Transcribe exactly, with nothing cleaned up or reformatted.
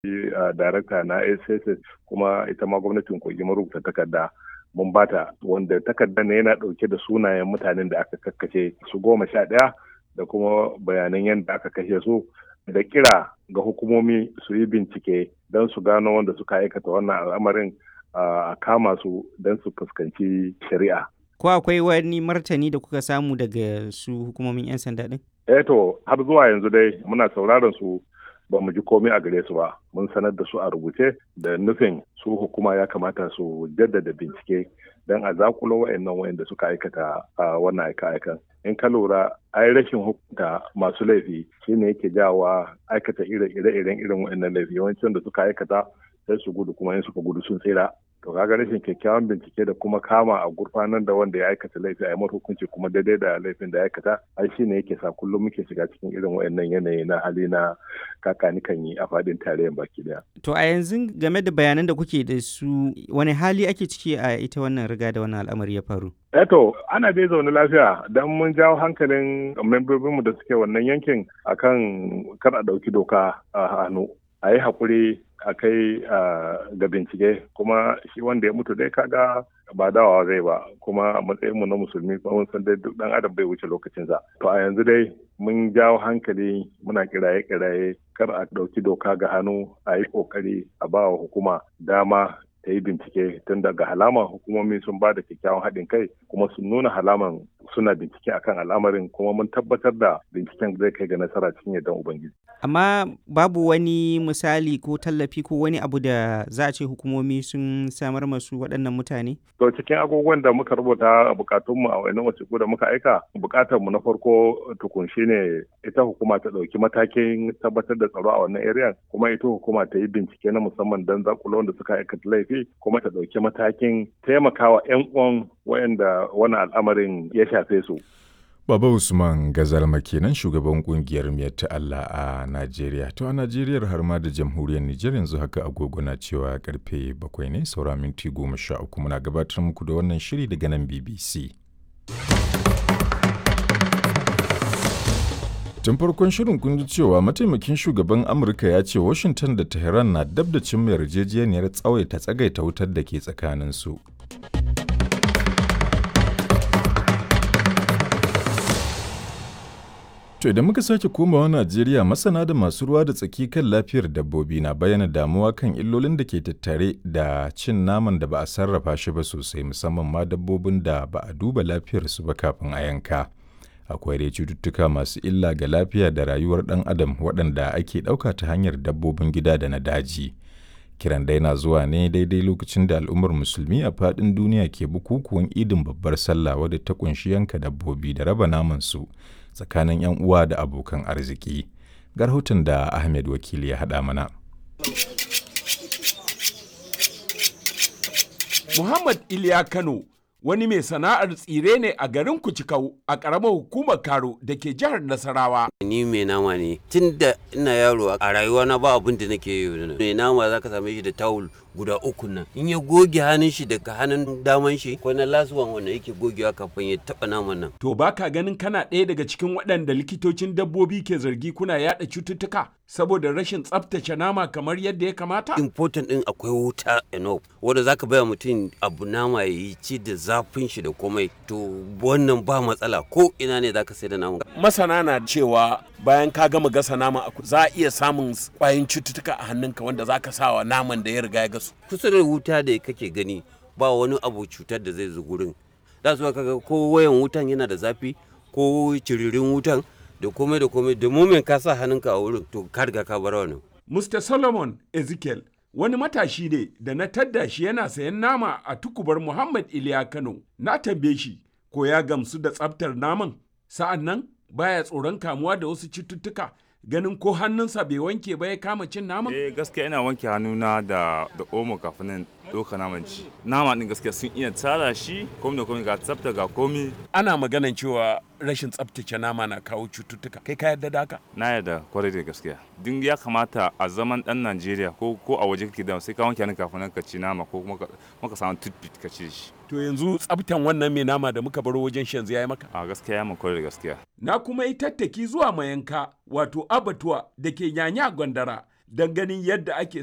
darakta na S S S kuma ita ma gwamnatin Kogi mun rubuta takarda mun bata, wanda takardar ne yana ɗauke da sunayen mutanen da aka kakkace su goma sha ɗaya da kuma bayanan yadda aka kashe su, da kira ga hukumomi su yi bincike don su gano wanda suka aikata wannan al'amarin a kama su don su fuskanci shari'a. Ko akwai wani martani da kuka samu daga su hukumomin 'yan sanda ɗin? Eh to, har zuwa yanzu dai muna sauraron su ba mu ji komai a gare su ba. Mun sanar da su a rubuce da nufin su hukuma ya kamata su jaddada bincike don a zakulo wa'annan wa'anda suka aikata a wannan aika-aikan. In ka lura, ai rashin hukunta masu laifi shine yake jawa aikata ire-iren irin wa'annan laifi. Yawancin da suka aikata sai su gudu, kuma in suka gudu sun tsira. To kaga rashin kyakkyawan bincike da kuma kama a gurfanar da wanda ya aikata laifi a yi mata hukunci kuma daidai da laifin da ya aikata, ai shi ne yake sa kullum muke shiga cikin irin waɗannan yanayi na hali na kakani kan yi a faɗin tarayyar baki daya. To a yanzu game da bayanan da kuke da su, wani hali ake ciki a ita wannan riga da wannan al'amari ya faru? Eto, ana dai zaune lafiya don mun jawo hankalin membobinmu da suke wannan yankin akan kar a ɗauki doka a hannu. A yi haƙuri a kai ga bincike, kuma shi wanda ya mutu dai kaga ba dawowa zai ba, kuma a matsayinmu na musulmi kuma mun san dai duk ɗan adam bai wuce lokacinsa. To a yanzu dai mun jawo hankali, muna kiraye-kiraye kar a ɗauki doka ga hannu, a yi ƙoƙari a ba wa hukuma dama ta yi bincike, tun daga halaman hukumomi sun ba da kyakkyawan haɗin kai kuma sun nuna halaman suna bincike akan al'amarin, kuma mun tabbatar da binciken zai kai ga nasara cikin yardan Ubangiji. Amma babu wani misali ko tallafi ko wani abu da za a ce hukumomi sun samar masu waɗannan mutane? To cikin agogon da muka rubuta a bukatunmu a wani wasiƙu da muka aika, bukatarmu na farko tukun shine ita hukuma ta ɗauki matakin tabbatar da tsaro a wannan area, kuma ita hukuma ta yi bincike na musamman don zakulo wanda suka aikata laifi, kuma ta ɗauki matakin taimakawa 'yan uwan wayanda wani al'amarin ya shafe su. Baba Usman Gazalma kenan, shugaban kungiyar Miyar ta Allah a Najeriya. To a Najeriya har ma da jamhuriyar Nijar yanzu haka agogo na cewa karfe bakwai ne saura minti goma sha uku, muna gabatar muku da wannan shiri daga nan B B C. Tun farkon shirin kun ji cewa mataimakin shugaban Amurka ya ce Washington da Tehran na dab da cimma yarjejeniyar tsawaita tsagaita wutar da ke tsakaninsu. To idan muka sake komawa Najeriya, masana da masu ruwa da tsaki kan lafiyar dabbobi na bayyana damuwa kan illolin da ke tattare da cin naman da ba a sarrafa shi ba sosai, musamman ma dabbobin da ba a duba lafiyarsu ba kafin a yanka. Akwai dai cututtuka masu illa ga lafiya da rayuwar ɗan adam waɗanda ake ɗauka ta hanyar dabbobin gida da na daji. Kiran dai na zuwa ne daidai lokacin da al'ummar musulmi a faɗin duniya ke bukukuwan idin babbar sallah wadda ta ƙunshi yanka dabbobi da raba naman su tsakanin 'yan uwa da abokan arziki. Ga rahoton da Ahmed Wakili ya haɗa mana. Muhammad Iliya Kano wani mai sana'ar tsire ne a garin Kucikau a ƙaramar hukumar Karo da ke jihar Nasarawa. Ni mai nama ne tun da ina yaro a rayuwa na ba abin da nake yi. Mai nama za ka same shi da tawul guda uku nan. In ya goge hannun shi daga hannun daman shi ko na lasuwan wanda yake gogewa kafin ya taɓa naman nan. To baka ganin kana ɗaya daga cikin waɗanda likitocin dabbobi ke zargi kuna yaɗa cututtuka saboda rashin tsaftace nama kamar yadda ya kamata? Important ɗin akwai wuta enough wanda zaka baya mutum abu nama ya yi ci da zafin shi da komai, to wannan ba matsala ko ina ne zaka sai da nama. Masana na cewa bayan ka gama gasa nama za a iya samun kwayoyin cututtuka a hannunka wanda zaka sa wa naman da ya riga ya gasu. Kusa da wuta da kake gani ba wani abu cutar da zai zo gurin. Da su kaga ko wayan wutan yana da zafi ko ciririn wutan da komai da komai, da mumin ka sa hannunka a wurin to ka riga ka bar wannan. Mister Solomon Ezekiel wani matashi ne da na tadda shi yana sayan nama a tukubar Muhammad Iliya Kano. Na tambaye shi ko ya gamsu da tsaftar naman, sa'an nan baya tsoron kamuwa da wasu cututtuka ganin ko hannunsa bai wanke ba ya kama cin naman? Eh gaskiya ina wanke hannuna da da omo kafin nan doka naman ci. Nama din gaskiya sun iya tsara shi, komai da komai ga tsafta ga komai. Ana maganan cewa rashin tsaftace nama na kawo cututtuka. Kai ka yarda da haka? Na yarda kwarai da gaskiya. Din ya kamata a zaman dan Najeriya ko ko a waje kake da sai ka wanke hannun kafin nan ka ci nama ko kuma ka samu toothpick ka ci shi. To yanzu tsaftan wannan mai nama da muka baro wajen shi yanzu yayi maka? A gaskiya ya mun kwarai da gaskiya. Na kuma yi tattaki zuwa mayanka wato abatuwa da ke Nyanya Gwandara don ganin yadda ake